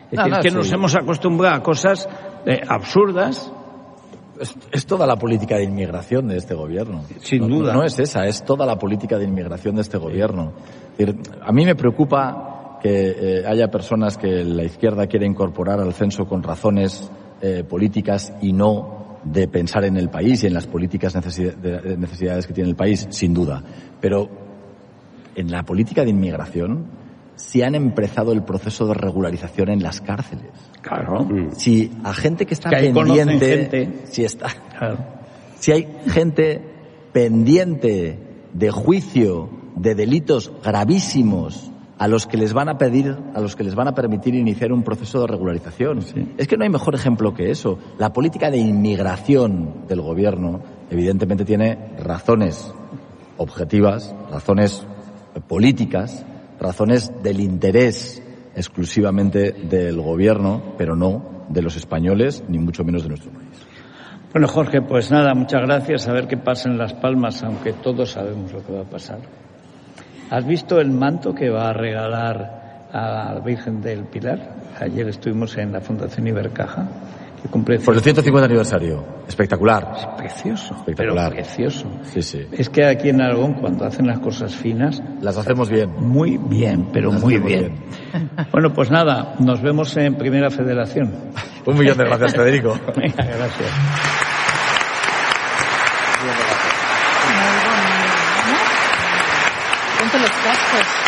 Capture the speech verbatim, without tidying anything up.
Es no, decir, no, que sí. nos hemos acostumbrado a cosas eh, absurdas. Es, es toda la política de inmigración de este gobierno. Sin no, duda. No es esa, es toda la política de inmigración de este gobierno. Es decir, a mí me preocupa que eh, haya personas que la izquierda quiere incorporar al censo con razones eh, políticas y no de pensar en el país y en las políticas necesidades que tiene el país, sin duda. Pero en la política de inmigración si han empezado el proceso de regularización en las cárceles. Claro. Si a gente que está que pendiente, gente. si está, Claro. si hay gente pendiente de juicio de delitos gravísimos a los que les van a pedir, a los que les van a permitir iniciar un proceso de regularización. Sí. Es que no hay mejor ejemplo que eso. La política de inmigración del gobierno, evidentemente, tiene razones objetivas, razones políticas, razones del interés exclusivamente del gobierno, pero no de los españoles, ni mucho menos de nuestro país. Bueno, Jorge, pues nada, muchas gracias. A ver qué pasa en Las Palmas, aunque todos sabemos lo que va a pasar. ¿Has visto el manto que va a regalar a la Virgen del Pilar? Ayer estuvimos en la Fundación Ibercaja, que cumple... Por el ciento cincuenta aniversario. Espectacular. Es precioso, Espectacular. pero precioso. Sí, sí. Es que aquí en Aragón, cuando hacen las cosas finas... Las hacemos bien. Muy bien, pero Las muy hacemos bien. bien. Bueno, pues nada, nos vemos en Primera Federación. Un millón de gracias, Federico. Venga, gracias. Ponte los cascos.